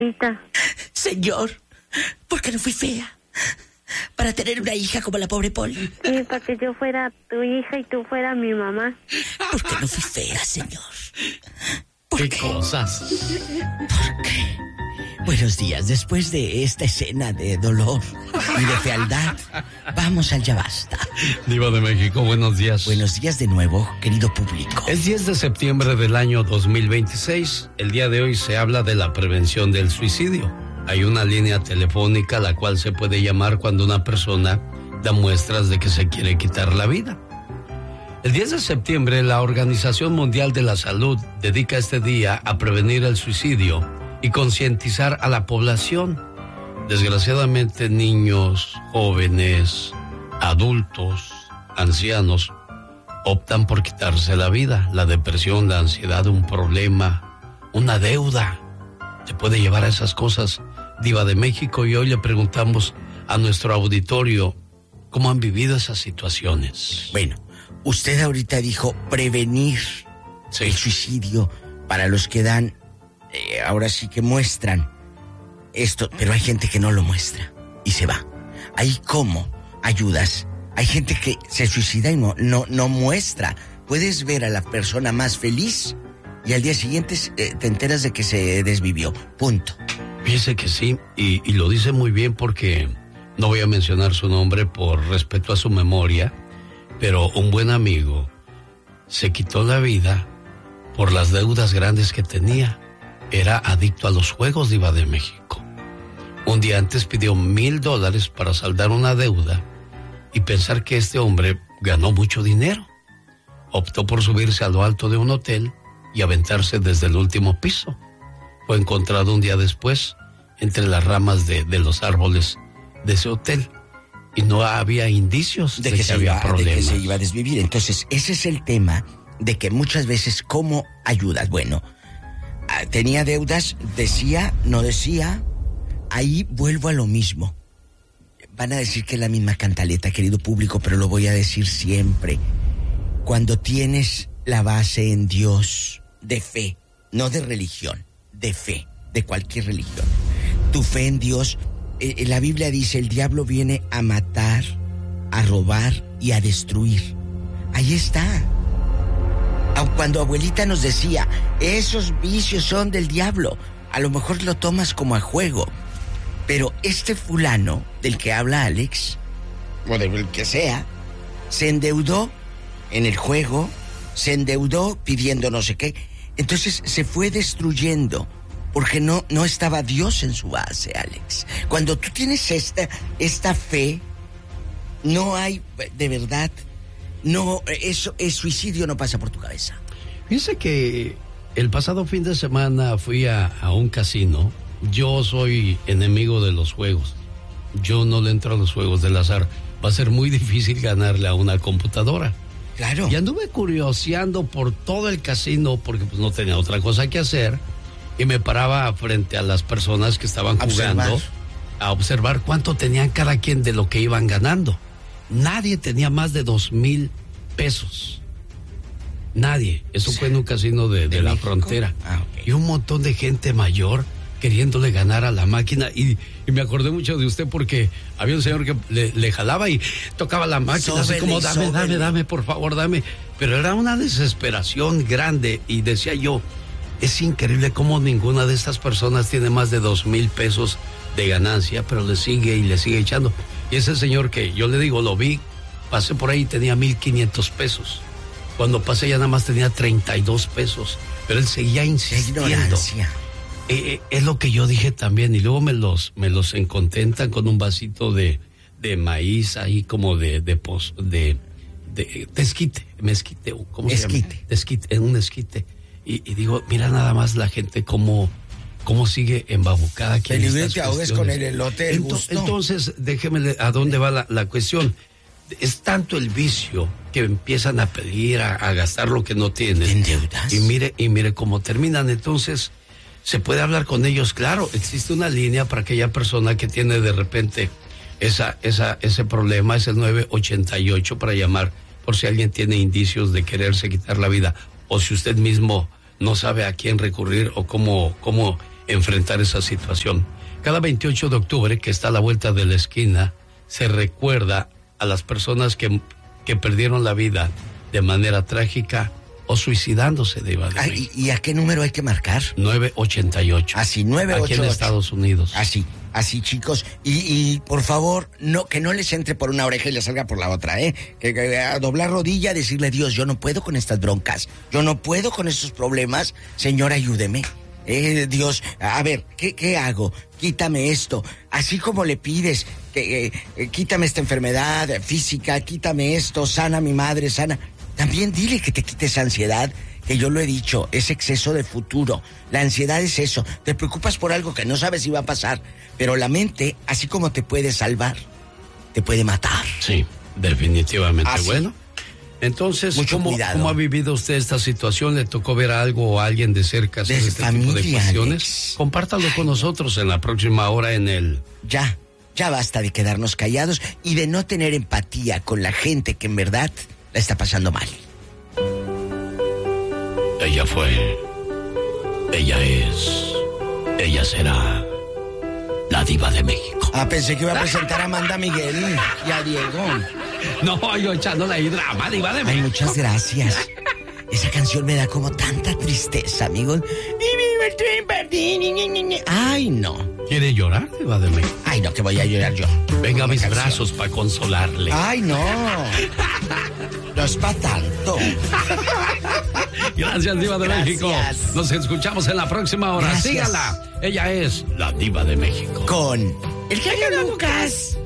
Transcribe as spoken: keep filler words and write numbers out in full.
Señor, ¿por qué no fui fea? Para tener una hija como la pobre Paul. Sí, para que yo fuera tu hija y tú fueras mi mamá. ¿Por qué no fui fea, señor? ¿Por ¿Qué, qué cosas? ¿Por qué? Buenos días, después de esta escena de dolor y de fealdad, vamos al Ya Basta. Diva de México, buenos días. Buenos días de nuevo, querido público. Es diez de septiembre del año dos mil veintiséis. El día de hoy se habla de la prevención del suicidio. Hay una línea telefónica a la cual se puede llamar cuando una persona da muestras de que se quiere quitar la vida. El diez de septiembre, la Organización Mundial de la Salud dedica este día a prevenir el suicidio y concientizar a la población. Desgraciadamente, niños, jóvenes, adultos, ancianos optan por quitarse la vida. La depresión, la ansiedad, un problema, una deuda, te puede llevar a esas cosas, Diva de México. Y hoy le preguntamos a nuestro auditorio cómo han vivido esas situaciones. Bueno, usted ahorita dijo prevenir Sí. el suicidio para los que dan, eh, ahora sí que muestran esto, pero hay gente que no lo muestra y se va. Ahí cómo ayudas. Hay gente que se suicida y no, no, no muestra. Puedes ver a la persona más feliz y al día siguiente eh, te enteras de que se desvivió. Punto. Fíjese que sí, y, y lo dice muy bien porque no voy a mencionar su nombre por respeto a su memoria, pero un buen amigo se quitó la vida por las deudas grandes que tenía. Era adicto a los juegos, Diva de México. Un día antes pidió mil dólares para saldar una deuda y pensar que este hombre ganó mucho dinero. Optó por subirse a lo alto de un hotel y aventarse desde el último piso. Fue encontrado un día después entre las ramas de, de los árboles de ese hotel y no había indicios de, de, que, que, se había iba, de problemas. que se iba a desvivir. Entonces, ese es el tema de que muchas veces, ¿cómo ayudas? Bueno, tenía deudas, decía, no decía. Ahí vuelvo a lo mismo. Van a decir que es la misma cantaleta, querido público, pero lo voy a decir siempre. Cuando tienes la base en Dios, de fe, no de religión, de fe, de cualquier religión. Tu fe en Dios, eh, la Biblia dice, el diablo viene a matar, a robar y a destruir. Ahí está. Cuando abuelita nos decía, esos vicios son del diablo, a lo mejor lo tomas como a juego. Pero este fulano del que habla Alex, o del que sea, se endeudó en el juego, se endeudó pidiendo no sé qué. Entonces se fue destruyendo porque no, no estaba Dios en su base, Alex. Cuando tú tienes esta, esta fe, no hay, de verdad, no, eso, el suicidio no pasa por tu cabeza. Fíjese que el pasado fin de semana fui a, a un casino. Yo soy enemigo de los juegos. Yo no le entro a los juegos del azar. Va a ser muy difícil ganarle a una computadora. Claro. Y anduve curioseando por todo el casino porque pues no tenía otra cosa que hacer y me paraba frente a las personas que estaban jugando observar. a observar cuánto tenían cada quien de lo que iban ganando. Nadie tenía más de dos mil pesos. Nadie. Eso fue en un casino de, de, ¿De la México? Frontera. Ah, okay. Y un montón de gente mayor queriéndole ganar a la máquina y, y me acordé mucho de usted porque había un señor que le, le jalaba y tocaba la máquina sóbele, así como dame, sóbele. dame, dame, por favor, dame. Pero era una desesperación grande y decía yo, es increíble cómo ninguna de estas personas tiene más de dos mil pesos de ganancia, pero le sigue y le sigue echando. Y ese señor que yo le digo, lo vi, pasé por ahí y tenía mil quinientos pesos. Cuando pasé ya nada más tenía treinta y dos pesos, pero él seguía insistiendo. Ignorancia. Eh, es lo que yo dije también, y luego me los me los encontentan con un vasito de, de maíz ahí como de de, pos, de, de, de esquite, mezquite, ¿cómo se esquite. llama? Esquite, en un esquite. Y, y digo, mira nada más la gente cómo, cómo sigue embabucada aquí. El libre te ahogues con el elote, el Ento, gusto. Entonces, déjeme a dónde va la, la cuestión. Es tanto el vicio que empiezan a pedir, a, a gastar lo que no tienen. ¿En deudas? Y mire, y mire cómo terminan. Entonces, se puede hablar con ellos, claro, existe una línea para aquella persona que tiene de repente esa, esa, ese problema, es el nueve ochenta y ocho para llamar por si alguien tiene indicios de quererse quitar la vida o si usted mismo no sabe a quién recurrir o cómo, cómo enfrentar esa situación. Cada veintiocho de octubre, que está a la vuelta de la esquina, se recuerda a las personas que, que perdieron la vida de manera trágica o suicidándose, Diva de México. ¿Y a qué número hay que marcar? nueve ochenta y ocho. Así, nueve ochenta y ocho. Aquí en Estados Unidos. Así, así, chicos. Y, y por favor, no que no les entre por una oreja y les salga por la otra, ¿eh? Que, que a doblar rodilla, decirle, Dios, yo no puedo con estas broncas. Yo no puedo con estos problemas. Señor, ayúdeme. Eh, Dios, a ver, ¿qué, qué hago? Quítame esto. Así como le pides, que eh, eh, quítame esta enfermedad física, quítame esto, sana a mi madre, sana. También dile que te quites ansiedad, que yo lo he dicho, es exceso de futuro. La ansiedad es eso, te preocupas por algo que no sabes si va a pasar, pero la mente, así como te puede salvar, te puede matar. Sí, definitivamente. Así. Bueno, entonces, Mucho ¿cómo, cuidado. ¿cómo ha vivido usted esta situación? ¿Le tocó ver a algo o a alguien de cerca sobre De este familia, tipo de cuestiones? Alex. Compártalo Ay, con nosotros en la próxima hora en el... Ya, ya basta de quedarnos callados y de no tener empatía con la gente que en verdad la está pasando mal. Ella fue, ella es, ella será la Diva de México. Ah, pensé que iba a presentar a Amanda Miguel y a Diego. No, yo echándole ahí drama, Diva de Ay, México. muchas gracias. Esa canción me da como tanta tristeza, amigos. Ay, no. ¿Quiere llorar, Diva de México? Ay, no, que voy a llorar yo. Venga a mis canción. brazos para consolarle. Ay, no. No es para tanto. Gracias, Diva de Gracias. México. Nos escuchamos en la próxima hora. Gracias. Sígala. Ella es la Diva de México. Con el genio Lucas.